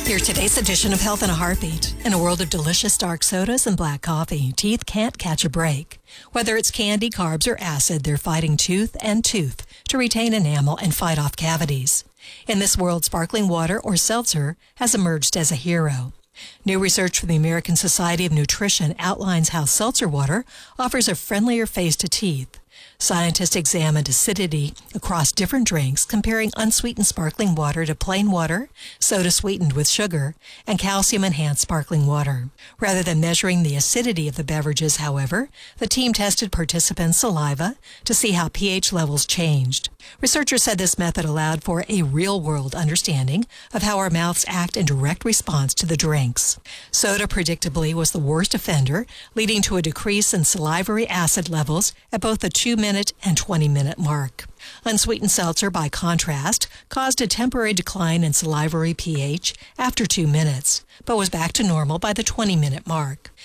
Here's today's edition of Health in a Heartbeat. In a world of delicious dark sodas and black coffee, teeth can't catch a break. Whether it's candy, carbs, or acid, they're fighting tooth and tooth to retain enamel and fight off cavities. In this world, sparkling water or seltzer has emerged as a hero. New research from the American Society of Nutrition outlines how seltzer water offers a friendlier face to teeth. Scientists examined acidity across different drinks, comparing unsweetened sparkling water to plain water, soda sweetened with sugar, and calcium-enhanced sparkling water. Rather than measuring the acidity of the beverages, however, the team tested participants' saliva to see how pH levels changed. Researchers said this method allowed for a real-world understanding of how our mouths act in direct response to the drinks. Soda, predictably, was the worst offender, leading to a decrease in salivary acid levels at both the 2-minute and 20-minute mark. Unsweetened seltzer, by contrast, caused a temporary decline in salivary pH after 2 minutes, but was back to normal by the 20-minute mark.